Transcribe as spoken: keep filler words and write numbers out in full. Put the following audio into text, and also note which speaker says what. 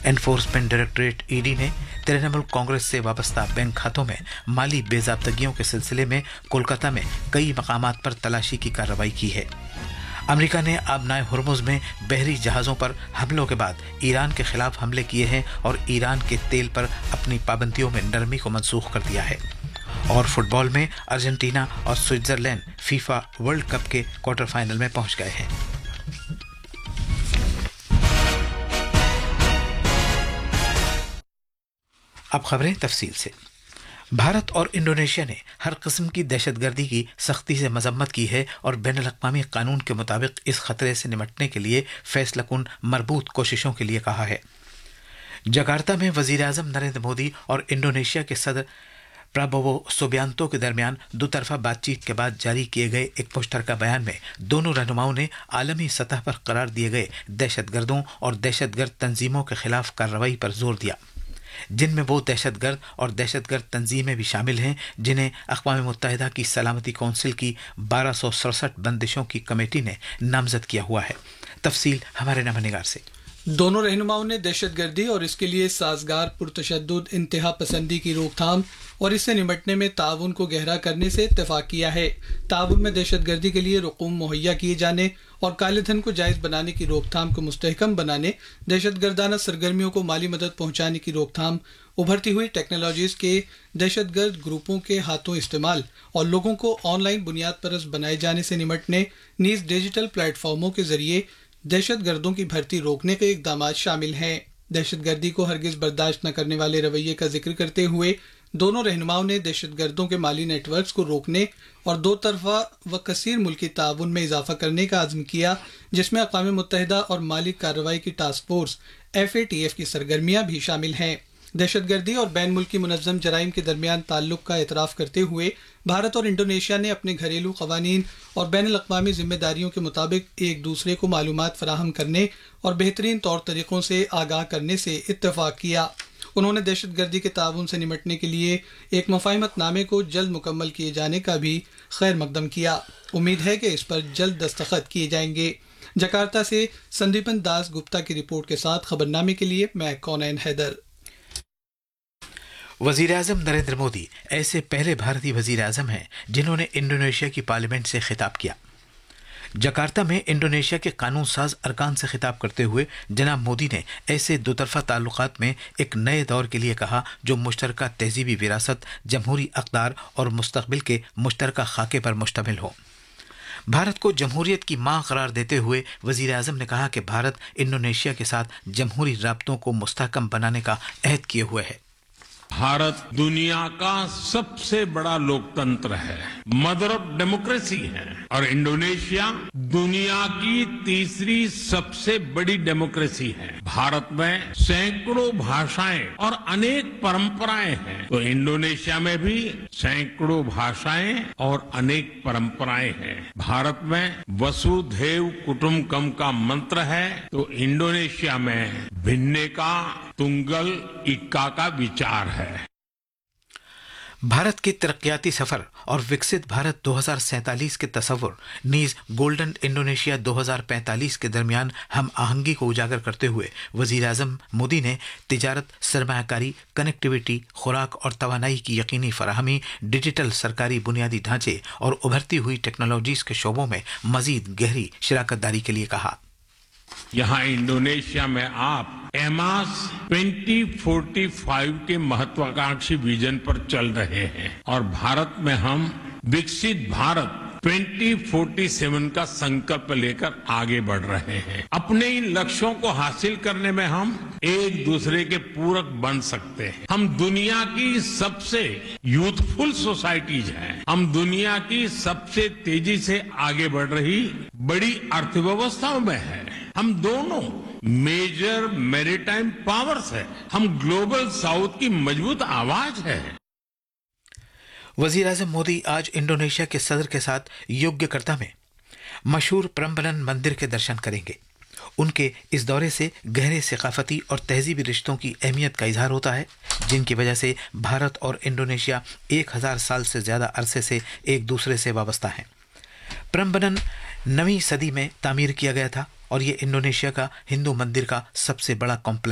Speaker 1: Enforcement directorate E D ने तृणमूल कांग्रेस से वाबस्ता बैंक खातों में माली बेज़ाब्तगियों के सिलसिले में कोलकाता में कई मकामात पर तलाशी की कार्रवाई की है। अमेरिका ने आबनाए हुर्मुज में बहरी जहाज़ों पर हमलों के बाद ईरान के खिलाफ हमले किए हैं और ईरान के तेल पर अपनी पाबंदियों में नरमी को मनसूख कर दिया है। और फुटबॉल में अर्जेंटीना और स्विट्जरलैंड फीफा वर्ल्ड कप के क्वार्टर फाइनल में पहुंच गए हैं। अब खबरें तफसील से। भारत और इंडोनेशिया ने हर किस्म की दहशतगर्दी की सख्ती से मजम्मत की है और बैनुल-अक़वामी कानून के मुताबिक इस खतरे से निपटने के लिए फैसलाकुन मरबूत कोशिशों के लिए कहा है। जकार्ता में वज़ीर-ए-आज़म नरेंद्र मोदी और इंडोनेशिया के सदर प्राबोवो सुबियांतो के दरमियान दो तरफा बातचीत के बाद जारी किए गए एक मुश्तरका बयान में दोनों रहनुमाओं ने आलमी सतह पर करार दिए गए दहशतगर्दों और दहशतगर्द तंजीमों के खिलाफ कार्रवाई पर जोर दिया, जिनमें वो दहशतगर्द और दहशतगर्द तंजीमें भी शामिल हैं जिन्हें अक़वाम मुत्तहिदा की सलामती कौंसिल की बारह सौ सड़सठ बंदिशों की कमेटी ने नामजद किया हुआ है। तफसील हमारे नमनिगार से।
Speaker 2: दोनों रहनुमाओं ने दहशतगर्दी और इसके लिए साजगार पुरतशद्दुद इंतहा पसंदी की रोकथाम और इससे निपटने में ताउन को गहरा करने से इत्तेफाक किया है। ताउन में दहशतगर्दी के लिए रकूम मुहैया किए जाने और काले धन को जायज़ बनाने की रोकथाम को मुस्तहकम बनाने, दहशतगर्दाना सरगर्मियों को माली मदद पहुंचाने की रोकथाम, उभरती हुई टेक्नोलॉजीज के दहशतगर्द ग्रुपों के हाथों इस्तेमाल और लोगों को ऑनलाइन बुनियाद परस्त बनाए जाने से निपटने नीज डिजिटल प्लेटफॉर्मों के जरिए दहशतगर्दों की भर्ती रोकने के इकदाम शामिल हैं। दहशतगर्दी को हरगिज बर्दाश्त न करने वाले रवैये का जिक्र करते हुए दोनों रहनुमाओं ने दहशतगर्दों के माली नेटवर्क्स को रोकने और दो तरफा व कसीर मुल्की ताउन में इजाफा करने का आज़म किया, जिसमें अक़वाम मुत्तहिदा और माली कार्रवाई की task force F A T F की सरगर्मियां भी शामिल हैं। दहशतगर्दी और बैन मुल्की मुनज़्ज़म जराइम के दरमियान ताल्लुक का एतराफ़ करते हुए भारत और इंडोनेशिया ने अपने घरेलू क़वानीन और बैनुल-अक़वामी जिम्मेदारियों के मुताबिक एक दूसरे को मालूमात फराहम करने और बेहतरीन तौर तरीक़ों से आगाह करने से इत्तेफाक किया। उन्होंने दहशतगर्दी के ताउन से निपटने के लिए एक मुफ़ाहिमतनामे को जल्द मुकम्मल किए जाने का भी खैर मकदम किया। उम्मीद है कि इस पर जल्द दस्तखत किए जाएंगे। जकार्ता से संदीपन दास गुप्ता की रिपोर्ट के साथ खबरनामे के लिए मैं कौनैन हैदर।
Speaker 1: वज़ीर-ए-आज़म नरेंद्र मोदी ऐसे पहले भारतीय वज़ीर-ए-आज़म हैं जिन्होंने इंडोनेशिया की पार्लियामेंट से खिताब किया। जकार्ता में इंडोनेशिया के कानून साज अरकान से खिताब करते हुए जनाब मोदी ने ऐसे दो तरफा ताल्लुकात में एक नए दौर के लिए कहा जो मुश्तरका तहजीबी विरासत, जमहूरी अक़दार और मुस्तक़बिल के मुश्तरका खाके पर मुश्तमिल हो। भारत को जमहूरियत की मां करार देते हुए वज़ीर-ए-आज़म ने कहा कि भारत इंडोनेशिया के साथ जमहूरी राब्तों को मुस्तहकम बनाने का अहद किए हुए है।
Speaker 3: भारत दुनिया का सबसे बड़ा लोकतंत्र है, मदर ऑफ डेमोक्रेसी है, और इंडोनेशिया दुनिया की तीसरी सबसे बड़ी डेमोक्रेसी है। भारत में सैकड़ों भाषाएं और अनेक परंपराएं हैं, तो इंडोनेशिया में भी सैकड़ों भाषाएं और अनेक परंपराएं हैं। भारत में वसुधैव कुटुंबकम का मंत्र है, तो इंडोनेशिया में भिन्ने का तुंगल इक्का का विचार है।
Speaker 1: भारत के तरक्याती सफर और विकसित भारत दो हज़ार सैंतालीस के तस्वुर नीज गोल्डन इंडोनेशिया दो हज़ार पैंतालीस के दरमियान हम आहंगी को उजागर करते हुए वज़ीर-ए-आज़म मोदी ने तिजारत, सरमायाकारी, कनेक्टिविटी, खुराक और तवानाई की यकीनी फराहमी, डिजिटल सरकारी बुनियादी ढांचे और उभरती हुई टेक्नोलॉजीज के शोबों में मजीद गहरी शराकतदारी के लिए कहा।
Speaker 3: यहाँ इंडोनेशिया में आप एमास ट्वेंटी फोर्टी फाइव के महत्वाकांक्षी विजन पर चल रहे हैं और भारत में हम विकसित भारत ट्वेंटी फोर्टी सेवन का संकल्प लेकर आगे बढ़ रहे हैं। अपने इन लक्ष्यों को हासिल करने में हम एक दूसरे के पूरक बन सकते हैं। हम दुनिया की सबसे यूथफुल सोसाइटीज हैं। हम दुनिया की सबसे तेजी से आगे बढ़ रही बड़ी अर्थव्यवस्थाओं में हैं। हम दोनों मेजर मैरीटाइम पावर्स हैं। हम ग्लोबल साउथ की मजबूत आवाज है।
Speaker 1: वज़ीर-ए-आज़म मोदी आज इंडोनेशिया के सदर के साथ योग्यकर्ता में मशहूर प्रम्बलन मंदिर के दर्शन करेंगे। उनके इस दौरे से गहरे सकाफती और तहजीबी रिश्तों की अहमियत का इजहार होता है, जिनकी वजह से भारत और इंडोनेशिया एक हजार साल से ज्यादा अरसे से एक दूसरे से वाबस्ता हैं। प्रम्बलन नवीं सदी में तामीर किया गया था और ये इंडोनेशिया का हिंदू मंदिर का सबसे बड़ा कॉम्प्लेक्स